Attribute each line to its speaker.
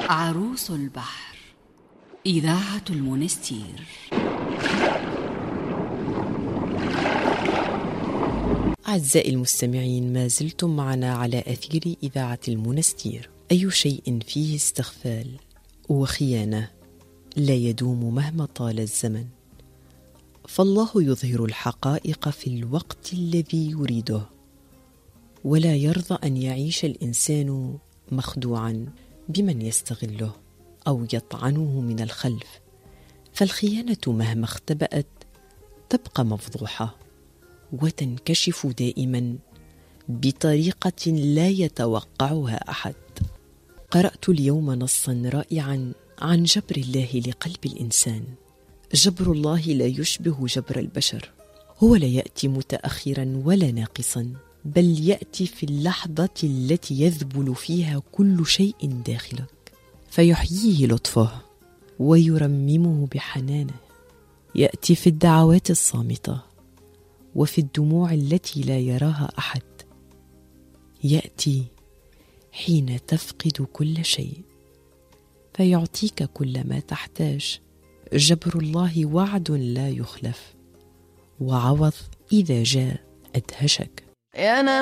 Speaker 1: عروس البحر، إذاعة المنستير.
Speaker 2: أعزائي المستمعين، ما زلتم معنا على أثير إذاعة المنستير. أي شيء فيه استغفال وخيانة لا يدوم مهما طال الزمن، فالله يظهر الحقائق في الوقت الذي يريده، ولا يرضى أن يعيش الإنسان مخدوعا بمن يستغله أو يطعنه من الخلف، فالخيانة مهما اختبأت تبقى مفضوحة وتنكشف دائما بطريقة لا يتوقعها أحد. قرأت اليوم نصا رائعا عن جبر الله لقلب الإنسان. جبر الله لا يشبه جبر البشر، هو لا يأتي متأخرا ولا ناقصا، بل يأتي في اللحظة التي يذبل فيها كل شيء داخلك، فيحييه لطفه ويرممه بحنانه. يأتي في الدعوات الصامتة وفي الدموع التي لا يراها أحد. يأتي حين تفقد كل شيء فيعطيك كل ما تحتاج. جبر الله وعد لا يخلف، وعوض إذا جاء أدهشك.